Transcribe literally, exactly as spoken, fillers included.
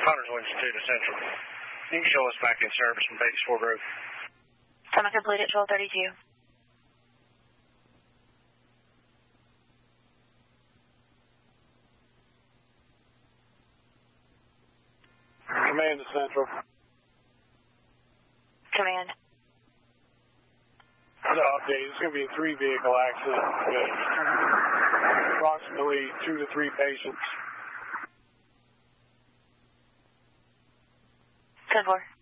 Huntersville Institute of Central. You can show us back in service from Bates Ford Road. Summit complete at twelve thirty-two. Command to Central. Command. The update, it's going to be a three-vehicle accident with approximately two to three patients. ten four.